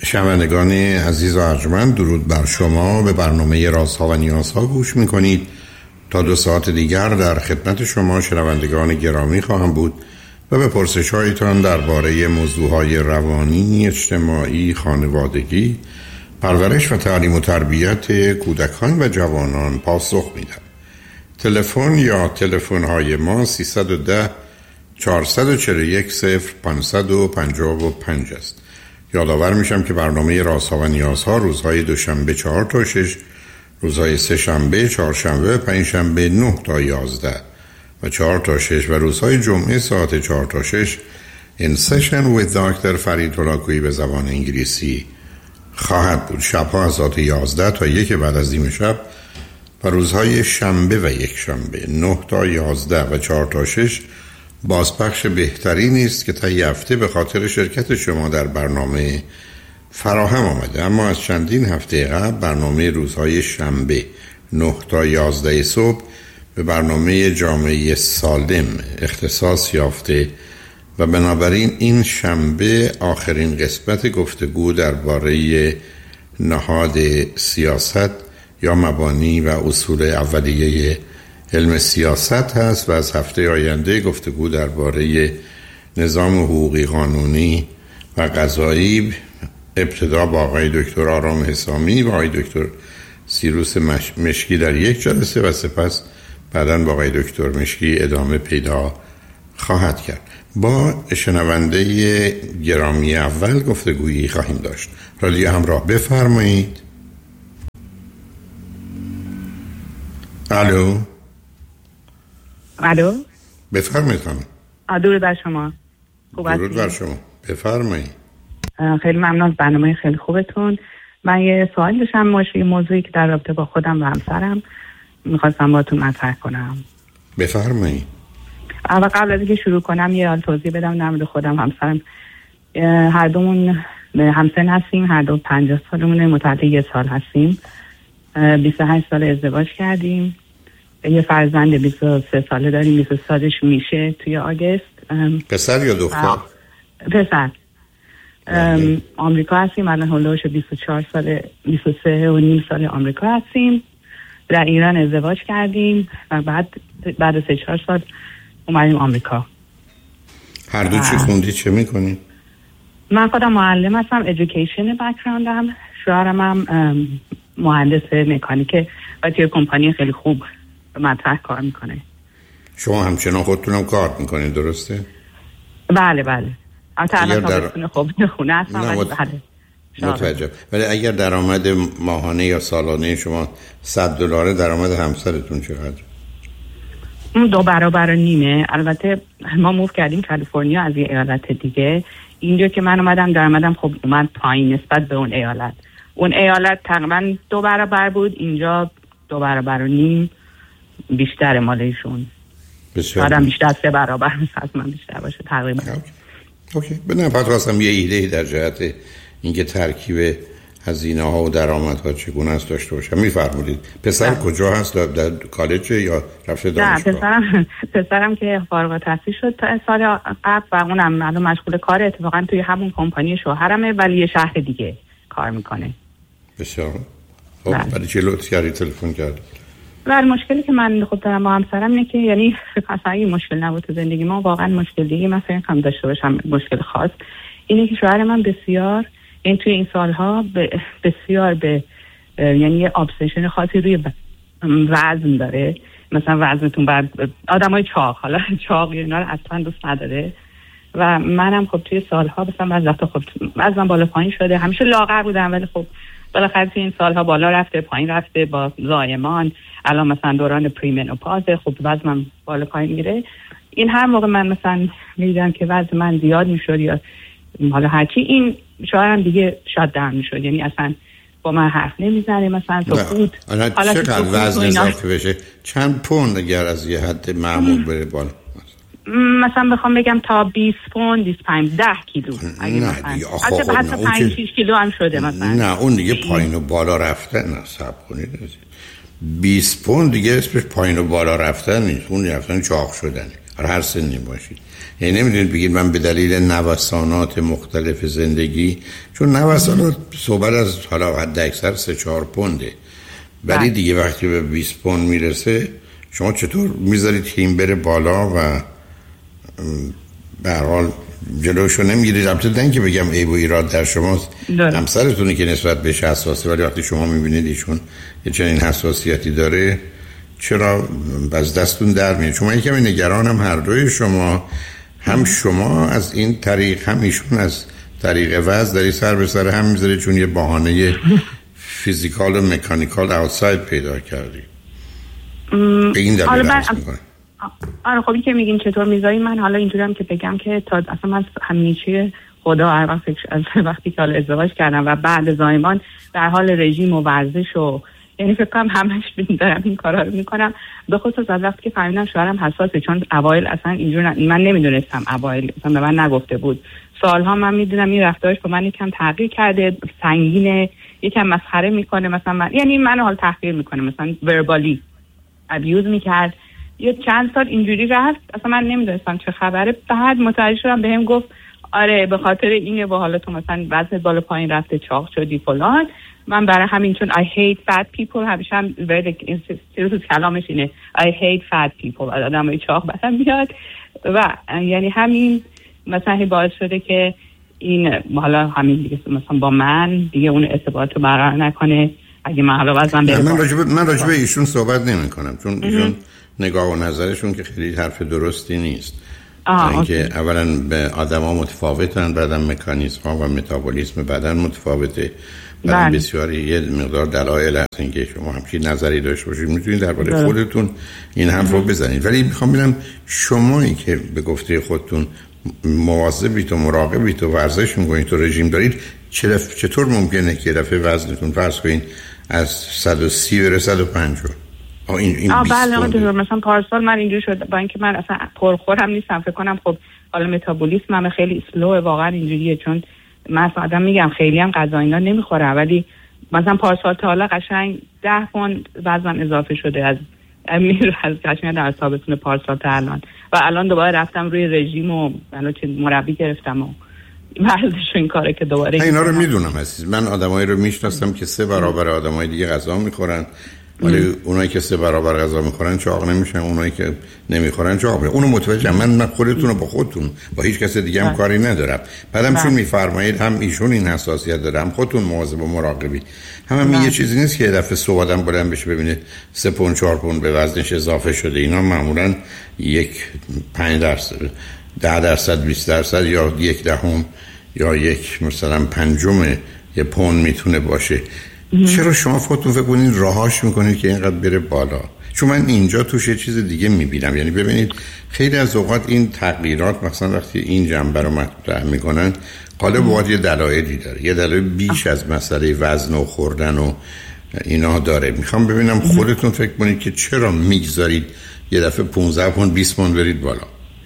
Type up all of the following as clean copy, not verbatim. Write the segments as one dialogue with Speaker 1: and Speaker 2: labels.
Speaker 1: شنوندگان عزیز و ارجمند، درود بر شما. به برنامه رازها و نیازها گوش میکنید. تا 2 ساعت دیگر در خدمت شما شنوندگان گرامی خواهم بود و به پرسش‌هایتان درباره موضوعهای روانی، اجتماعی، خانوادگی، پرورش و تعلیم و تربیت کودکان و جوانان پاسخ میدم. تلفن یا تلفن‌های ما 310 441 0555 است. یادآور میشم که برنامه رازها و نیازها روزهای دوشنبه 4 تا 6، روزهای سه شنبه، چهارشنبه و پنجشنبه 9 تا 11 و 4 تا 6 و روزهای جمعه ساعت 4 تا 6 In Session with Dr. فرید هولاکویی به زبان انگلیسی خواهد بود. شبها از ساعت 11 تا 1 بعد از نیم شب و روزهای شنبه و یک شنبه 9 تا 11 و 4 تا 6 بازپخش بهتری است که طی هفته به خاطر شرکت شما در برنامه فراهم آمده. اما از چندین هفته قبل برنامه روزهای شنبه 9 تا 11 صبح به برنامه جامعه سالم اختصاص یافته و بنابراین این شنبه آخرین قسمت گفتگو درباره نهاد سیاست یا مبانی و اصول اولیه علم سیاست هست و از هفته آینده گفتگو درباره نظام حقوقی قانونی و قضایی، ابتدا با آقای دکتر آرام حسامی و آقای دکتر سیروس مشکی در یک جلسه و سپس بعداً با آقای دکتر مشکی ادامه پیدا خواهد کرد. با شنونده گرامی اول گفتگویی خواهیم داشت. رادیو همراه، بفرمایید. الو.
Speaker 2: الو،
Speaker 1: بفرمایید خانم.
Speaker 2: درود بر شما.
Speaker 1: درود بر شما، بفرمایید.
Speaker 2: خیلی ممنون از برنامه خیلی خوبتون. من یه سوال داشتم موضوعی که در رابطه با خودم و همسرم میخواستم باهاتون مطرح کنم.
Speaker 1: بفرمایید.
Speaker 2: اول قبل از اینکه شروع کنم یه توضیح بدم در مورد خودم. همسرم هر دومون همسن هستیم، هر دو 50 سالمونه، متولد 1 سال هستیم. 28 سال ازدواج کردیم. یه فرزند 23 ساله داریم، 23 سالش میشه توی آگست.
Speaker 1: پسر یا دختر؟
Speaker 2: پسر. آمریکا هستیم الان، هلوش 24 ساله، 23 و نیم سال آمریکا هستیم. در ایران ازدواج کردیم و بعد 3-4 سال اومدیم آمریکا.
Speaker 1: هر دو چی خوندی، چه میکنی؟
Speaker 2: من خودم معلم هستم، ادویکیشن بک‌گراندم. شوهرم هم مهندس مکانیکه و توی کمپانی خیلی خوب مطرح کار میکنه.
Speaker 1: شما همچنان خودتونم کار میکنید، درسته؟
Speaker 2: بله. البته الان خوب خونه هستم. بله.
Speaker 1: متوجه. ولی اگر درآمد ماهانه یا سالانه شما $100، درآمد همسرتون چقدر؟
Speaker 2: 2 برابر و نیمه. البته ما موو کردیم کالیفرنیا از یه ایالت دیگه. اینجا که من اومدم درآمدم خب اومد پایین نسبت به اون ایالت. اون ایالت تقریبا 2 برابر بود، اینجا 2 برابر و نیم بیشتر مالشون.
Speaker 1: بسیار
Speaker 2: بیشتر 3 برابر از من بیشتر باشه تقریبا.
Speaker 1: اوکی. بدونم فقط خواستم یه ایده در جهت اینکه ترکیب هزینه ها و درآمد ها چگونه است داشته باشم. میفرمودید پسر کجا هست؟ در کالج یا رفته دانشگاه؟
Speaker 2: نه، پسرم که فارغ التحصیل شد تا سال قبل و اونم الان مشغول کار اتفاقا توی همون کمپانی شوهرمه ولی یه شهر دیگه کار میکنه.
Speaker 1: بسیار. خب ولی چه لطفی کردی تلفن کردی؟
Speaker 2: ولی مشکلی که من خب دارم با همسرم اینه که یعنی اصلا این مشکل نبود تو زندگی ما، واقعا مشکل دیگه مثلا هم داشته باشم، مشکل خاص اینه که شوهر من بسیار این توی این سالها بسیار به یعنی یه ابسشن خاصی روی وزن داره. مثلا وزنتون بعد آدمای چاق، حالا چاق اینا رو اصلا دوست نداره و منم خب توی سالها مثلا از وقتا خب وزنم بالا پایین شده، همیشه لاغر بودم ولی خب بالاخره توی این سالها بالا رفته پایین رفته با زایمان. الان مثلا دوران پریمنوپاز، خب وزنم بالا پایین میره. این هر موقع من مثلا میدیدم که وزن من زیاد میشد یا حالا هرچی، این شوهرم دیگه شات داون میشد، یعنی اصلا با من حرف نمیزنه. مثلا تو خود
Speaker 1: حالا چقدر وزن اضافه بشه؟ چند پوند اگر از یه حد معمول بره بالا؟
Speaker 2: مثلا بخوام بگم تا 20 پوند 25 10 کیلو.
Speaker 1: نه دیگه
Speaker 2: حتی 5-6 کیلو هم شده مثلا.
Speaker 1: نه اون دیگه پایین و بالا رفتن. نه صبر کنید، 20 پوند دیگه اسمش پایین و بالا رفتن نیست، اون رفتن چاق شدن. هر سنی باشید. یعنی نمیدونید بگید من به دلیل نوسانات مختلف زندگی، چون نوسانات صحبت از حالا حد اکثر 3-4 پونده، ولی دیگه وقتی به 20 پوند میرسه شما چطور میذارید که این بره بالا و به هر حال جلوشو نمیگیرید؟ البته نه که بگم عیب و ایراد در شماست، همسرتونه که نسبت بهش حساسه، ولی وقتی شما میبینید ایشون یه چنین حساسیتی داره چرا از دستون در میاد؟ شما یکمی نگرانم هر دوی شما، هم شما از این طریق هم ایشون از طریق وضع داری سر به سر هم میذاری، چون یه بهانه فیزیکال و مکانیکال اوتساید پیدا کردی. به این دلیل هست میکنه.
Speaker 2: آره خب این که میگین چطور میذاری، من حالا اینجوریم که بگم که تا اصلا من همیشه خدا هر وقت از وقتی که حالا ازدواج کردم و بعد زایمان در حال رژیم و ورزش و یعنی فکر کنم همش دارم این کارا رو میکنم، به خصوص از وقتی که فهمیدم شوهرم حساسه، چون اوایل اصلا اینجور من نمیدونستم، اوایل اصلا به من نگفته بود، سالها من میدونم این رفتارش با من یکم تغییر کرده، سنگینه، یکم مسخره میکنه، مثلا من یعنی منو حال تحقیر میکنه، مثلا وربالی ابیوز میکرد. یه چند سال اینجوری رفت، اصلا من نمیدونستم چه خبره، بعد متوجه شدم بهم گفت آره به خاطر اینه با حالا تو مثلا وزنت بالا پایین رفته، چاق شدی فلان. من برای همین چون I hate fat people همیشه هم کلامش اینه I hate fat people، آدمای چاق بدم میاد و یعنی همین مثلا باعث شده که این حالا همین دیگه مثلا با من دیگه اون ارتباط رو برقرار نکنه. اگه من حالا وزنم بره
Speaker 1: من راجب ایشون صحبت نمی کنم، چون ایشون نگاه و نظرشون که خیلی حرف درستی نیست. اینکه اولا به آدما متفاوتن، بعدم مکانیزم ها و متابولیسم بدن متفاوته، بعد بسیاری یه مقدار دلایل هست اینکه شما همچین نظری داشته باشید، میتونید درباره خودتون این حرف رو بزنید. ولی میخوام ببینم شمایی که به گفته خودتون مواظبید و مراقبید و ورزش میکنید و رژیم دارید، چطور ممکنه که دفعه وزنتون فرض کنید از 130 بره 150؟
Speaker 2: بله مثلا پارسال من اینجوری شد، با اینکه من اصلا پرخورم نیستم، فکر کنم خب حالا متابولیسمم خیلی اسلوه واقعا اینجوریه، چون من آدم میگم خیلی هم غذا اینا نمیخورم، ولی مثلا پارسال تا حالا قشنگ 10 پوند وزنم اضافه شده از قشنگ در تابستون پارسال تا الان، و الان دوباره رفتم روی رژیم و الان مربی گرفتم و ورزش این کاره که دوباره
Speaker 1: اینا رو میدونم عزیز. من آدمایی رو میشناسم که 3 برابر آدمای دیگه غذا میخورن، ولی اونایی که 3 برابر غذا میخورن چاق نمیشن، اونایی که نمیخورن چاق میشن. اونو متوجهم. من خودتون رو با خودتون با هیچ کس دیگه هم کاری ندارم. بعدم چون میفرمایید هم ایشون این حساسیت داره، هم خودتون مواظب و مراقبی، هم یه چیزی نیست که یه دفعه صبح آدم بلند بشه ببینه 3 پوند 4 پوند به وزنش اضافه شده. اینا معمولا 5%، 10%، 20% یا 1/10 یا 1 مثلا 1/5 یه پوند میتونه باشه. چرا شما خودتون فکر کنید راهاش میکنید که اینقدر بره بالا؟ چون من اینجا توش یه چیز دیگه میبینم. یعنی ببینید خیلی از اوقات این تغییرات مثلا وقتی این جنبه رو مطرح میکنن قالب واقعا یه دلایلی داره، یه دلیل بیش از مسئله وزن و خوردن و اینا داره. میخوام ببینم خودتون فکر کنید که چرا میگذارید یه دفعه 15 پوند 20 پوند برید بالا؟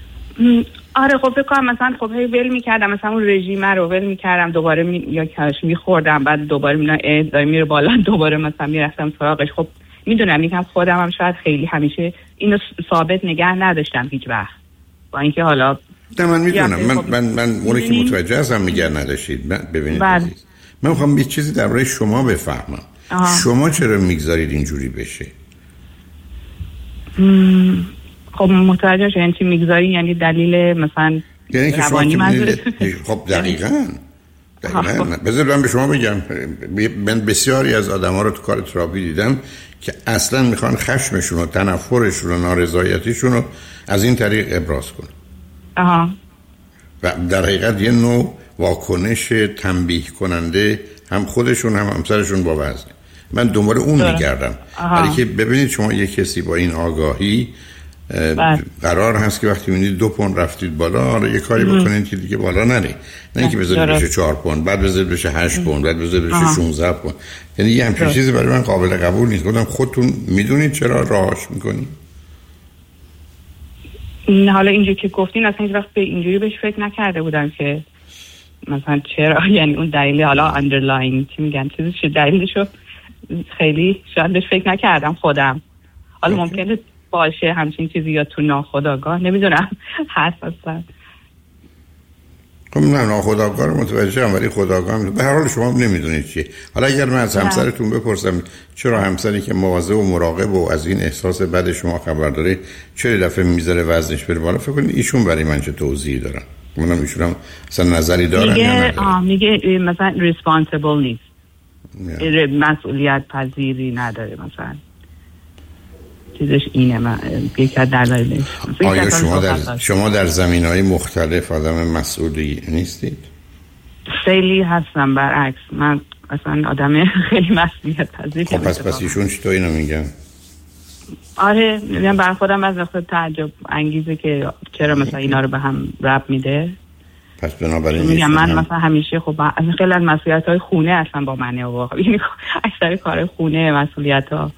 Speaker 2: آره خب فکر کنم مثلا خب هی ول می‌کردم، مثلا اون رژیم رو ول می‌کردم، دوباره یا کاش می‌خوردم، بعد دوباره میره بالا، دوباره مثلا میرفتم سراغش. خب میدونم یکم خودم هم شاید خیلی همیشه اینو ثابت نگه نداشتم هیچ وقت، با اینکه حالا
Speaker 1: نه من میدونم من اونی که متوجه هستم میگه نداشتید. ببینید عزیز، من می‌خوام یه چیزی درباره شما بفهمم. شما چرا می‌گذارید اینجوری بشه؟
Speaker 2: خب متوجه شدین چی میگذاری؟ یعنی دلیل مثلا
Speaker 1: یعنی که شما خب دقیقاً بذارید من به شما بگم، من بسیاری از آدما رو تو کار تراپی دیدم که اصلا میخوان خشمشون و تنفرشون و نارضایتیشون رو از این طریق ابراز کنن. و در حقیقت یه نوع واکنش تنبیه کننده هم خودشون هم همسرشون با وزن. من دنبال اون میگردم، ولی که ببینید شما یه کسی با این آگاهی قرار هست که وقتی میبینید 2 پوند رفتید بالا، یه کاری بکنید که دیگه بالا نری، نه اینکه بذارید بشه 4 پوند، بعد بذارید بشه 8 پوند، بعد بذارید بشه 16 پوند. یعنی یه همچین چیزی برای من قابل قبول نیست. گفتم خودتون میدونید چرا راهاش میکنید؟
Speaker 2: حالا اینجوری که گفتین اصلا هیچ وقت به اینجوری بهش فکر نکرده بودم که مثلا چرا، یعنی اون دلیل حالا underlying چی میگن چیزی دلیلشو خیلی شاید بهش فکر نکردم خودم. حالا ممکنه باشه همچین چیزی یا تو ناخودآگاه نمیدونم هست اصلا.
Speaker 1: خب نه ناخودآگاه رو متوجهم ولی خودآگاه به هر حال شما نمیدونید چیه. حالا اگر من از همسرتون بپرسم چرا همسری که مواظب و مراقب و از این احساس بد شما خبر داره چه دفعه میذاره وزنش بره بالا، فکر کنید ایشون برای من چه توضیحی دارن؟ منم ایشون هم اصلا نظری دارن یا ندارن؟
Speaker 2: میگه مثلا ریسپانسیبل نیست، مسئولیت پذیری نداره، مثلا چیزش اینه. من یکی از دلایلش.
Speaker 1: آیا شما در زمینه‌های مختلف آدم مسئولی نیستید؟
Speaker 2: خیلی هستم، برعکس من اصلا آدم خیلی مسئولیت پذیر.
Speaker 1: خب پس ایشون چطور اینو میگن؟
Speaker 2: آره میگم برای خودم از وقت تعجب انگیزه که چرا مثلا اینا رو به هم ربط میده.
Speaker 1: پس بنابراین
Speaker 2: میگم من مثلا همیشه خب خیلی از مسئولیت‌های خونه اصلا با منه و یعنی اکثر کار خونه مسئولیت‌ها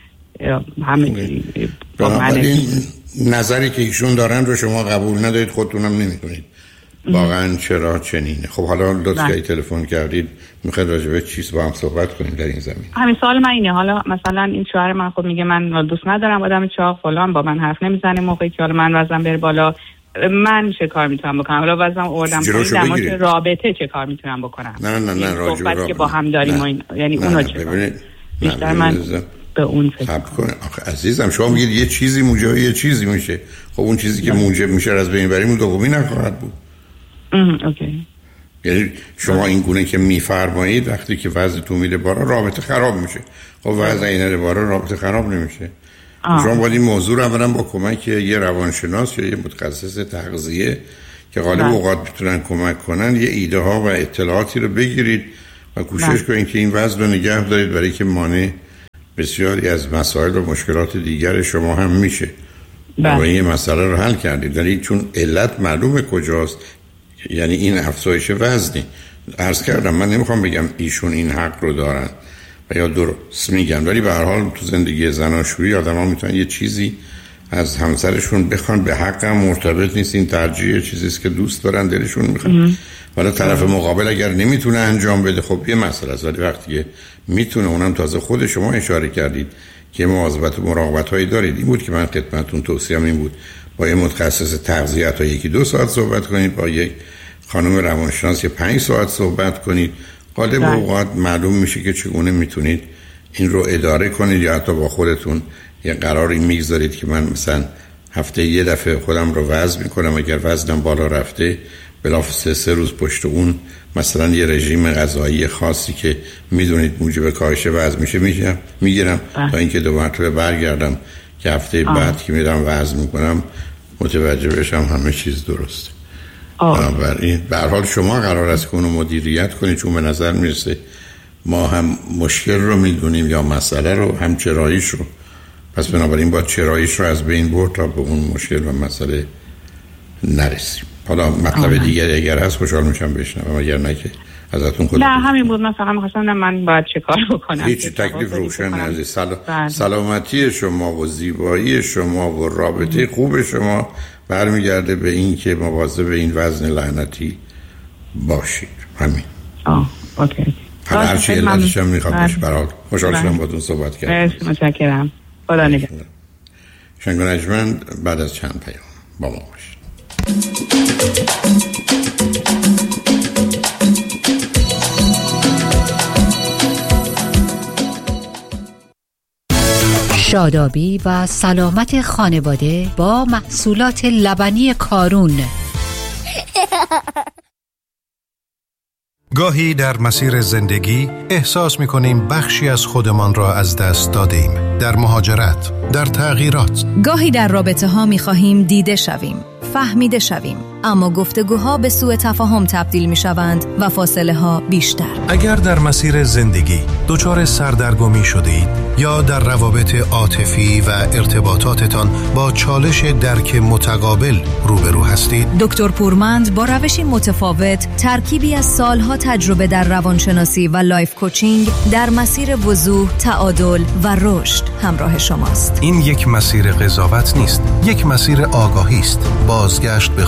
Speaker 2: همه با منه.
Speaker 1: نظری که ایشون دارن رو شما قبول ندارید، خودتونم نمی‌دونید واقعا چرا چنینه. خب حالا لطفاً تلفن کردید میخواید راجع به چیز با هم صحبت کنیم در این زمین.
Speaker 2: همین سوال من اینه، حالا مثلا این شوهر من خود میگه من دوست ندارم آدم چاق فلان، با من حرف نمیزنه موقعی که حالا من وزنم بره بالا، من چه کار میتونم بکنم؟ حالا وزنم آوردم در مورد رابطه چه کار میتونم بکنم؟
Speaker 1: نه راجع به
Speaker 2: رابطه که با هم داریم و یعنی اونو چه بیشتر من به اون فکر
Speaker 1: کنم. آخه عزیزم شما میگید یه چیزی موجب یه چیزی میشه، خب اون چیزی که موجب میشه از بین بریم اون دومی نخواهد بود.
Speaker 2: اوکی.
Speaker 1: یعنی شما این گونه که میفرمایید وقتی که وزنتون میره بالا رابطه خراب میشه. خب وزن اینه بالا رابطه خراب نمیشه. شما باید این موضوع رو اولا با کمک یه روانشناس یا یه متخصص تغذیه که غالب اوقات میتونن کمک کنن یه ایده ها و اطلاعاتی رو بگیرید و کوشش کنید که این وزن رو نگه دارید، برای که مانع بسیاری از مسائل و مشکلات دیگر شما هم میشه و این مسئله رو حل کردید. ولی چون علت معلومه کجاست، یعنی این افزایش وزنی. عرض کردم من نمیخوام بگم ایشون این حق رو دارن و یا درست میگن، ولی به هر حال تو زندگی زناشویی آدم‌ها میتونن یه چیزی از همسرشون بخوان، به حق هم مرتبط نیست، این ترجیح چیزیست که دوست دارن دلشون میخواد. ولی طرف مقابل اگر نمیتونه انجام بده خب یه مسئله است، ولی وقتی که میتونه، اونم تازه خود شما اشاره کردید که مواظبت و مراقبت هایی دارید. این بود که من خدمتتون توصیه‌ام این بود با یه متخصص تغذیه تا 1-2 ساعت صحبت کنید، با یک خانم روانشناس 5 ساعت صحبت کنید. غالب اوقات معلوم میشه که چگونه میتونید این رو اداره کنید، یا حتی با خودتون یه قراری میگذارید که من مثلا هفته یه دفعه خودم رو وزن میکنم، اگر وزنم بالا رفته بلافاصله 3 روز پشت اون مثلا یه رژیم غذایی خاصی که میدونید موجب کاهش وزن میشه میگیرم تا اینکه 2 مرتبه برگردم که هفته بعد که میرم وزن میکنم متوجه بشم همه چیز درسته. بنابراین به هر حال شما قرار است که اونو مدیریت کنید، چون به نظر میرسه ما هم مشکل رو میدونیم یا مسئله رو هم چراییش رو، پس بنابراین باید چراییش رو از بین برد تا به اون مشکل و مسئله نرسیم. حالا مطلب دیگری اگر هست خوشحال میشم بشنوم، اگر نه که ازتون خود.
Speaker 2: نه همین بود، من فقط می‌خواستم من باید چه کار بکنم.
Speaker 1: هیچ تکلیف روشن نیست. سلامتی شما و زیبایی شما و رابطه خوب شما برمیگرده به این که مواظب این وزن لعنتی باشید. همین.
Speaker 2: اوکی.
Speaker 1: هر چی علتش هم میخواد باشه. برحال خوشحال شدم باهاتون صحبت کردم.
Speaker 2: متشکرم. خدا نگهدار.
Speaker 1: شنگ و نجمند بعد از چند پیام با ما باشید.
Speaker 3: شادابی و سلامت خانواده با محصولات لبنی کارون.
Speaker 4: گاهی در مسیر زندگی احساس می‌کنیم بخشی از خودمان را از دست دادیم. در مهاجرت، در تغییرات.
Speaker 5: گاهی در رابطه‌ها می‌خواهیم دیده شویم، فهمیده شویم، اما گفتگوها به سوء تفاهم تبدیل می‌شوند و فاصله‌ها بیشتر.
Speaker 4: اگر در مسیر زندگی دچار سردرگمی شدید یا در روابط عاطفی و ارتباطاتتان با چالش درک متقابل روبرو هستید،
Speaker 5: دکتر پورمند با روشی متفاوت، ترکیبی از سالها تجربه در روانشناسی و لایف کوچینگ در مسیر وضوح، تعادل و رشد همراه شماست.
Speaker 4: این یک مسیر قضاوت نیست، یک مسیر آگاهی است. بازگشت به خود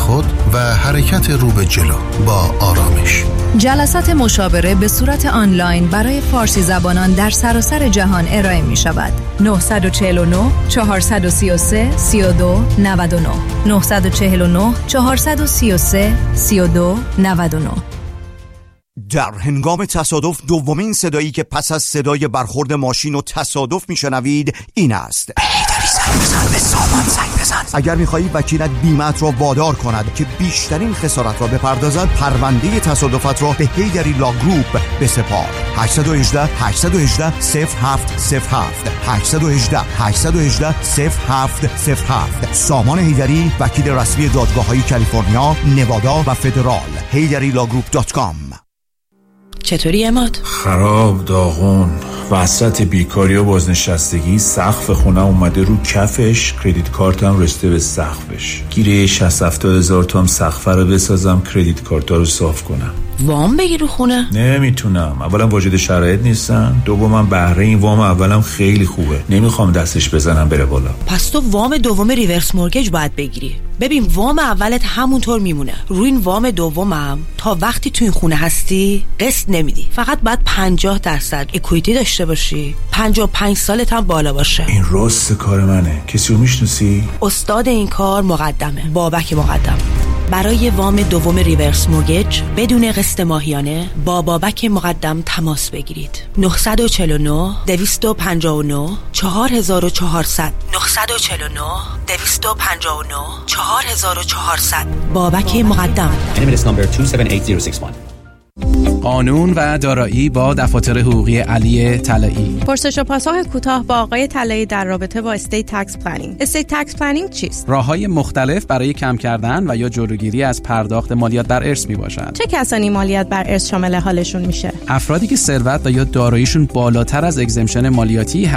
Speaker 4: و حرکت رو به جلو با آرامش.
Speaker 5: جلسات مشاوره به صورت آنلاین برای فارسی زبانان در سراسر جهان ارائه می شود. 949 433 32 99 949 433 32 99.
Speaker 6: در هنگام تصادف دومین صدایی که پس از صدای برخورد ماشین و تصادف میشنوید این است: به سامان زنگ بزن. اگر می‌خواهی وکیلت بیمه‌ات را وادار کند که بیشترین خسارت را بپردازد، پرونده تصادفات را به هیدری لا گروپ بسپار. 818 818 0707 818 818 0707. سامان هیدری، وکیل رسمی دادگاه‌های کالیفرنیا، نوادا و فدرال. HeyDaryLawGroup.com.
Speaker 7: چطوری عماد؟
Speaker 8: خراب، داغون، وسط بیکاری و بازنشستگی. سقف خونه اومده رو کفش، کردیت کارتم رسیده به سقفش. گیره 60-70 هزار توام سقف رو بسازم، کردیت کارتا رو صاف کنم.
Speaker 7: وام بگیر رو خونه؟
Speaker 8: نمیتونم. اولا واجد شرایط نیستن، دومم بهره این وام اولم خیلی خوبه، نمیخوام دستش بزنم بره بالا.
Speaker 7: پس تو وام دوم ریورس مورگیج باید بگیری. ببین وام اولت همونطور میمونه، روی این وام دومم تا وقتی تو این خونه هستی قسط نمیدی. فقط باید 50% اکویتی داشته باشی، 55 سالت هم بالا باشه.
Speaker 8: این راست کار منه. کسی رو میشناسی؟
Speaker 7: استاد این کار مقدمه، بابک مقدم. برای وام دوم ریورس مورگیج بدون قسط ماهیانه با بابک مقدم تماس بگیرید. 949 259 4400 949 259 4400. بابک مقدم.
Speaker 9: قانون و دارایی با دفاتر حقوقی علی طلایی.
Speaker 10: پرسش و پاسخ کوتاه با آقای طلایی در رابطه با استیت تکس پلنینگ. استیت تکس پلنینگ چیست؟
Speaker 9: راه‌های مختلف برای کم کردن و یا جلوگیری از پرداخت مالیات بر ارث میباشد.
Speaker 10: چه کسانی مالیات بر ارث شامل حالشون میشه؟
Speaker 9: افرادی که ثروت و یا داراییشون بالاتر از اگزمشن مالیاتی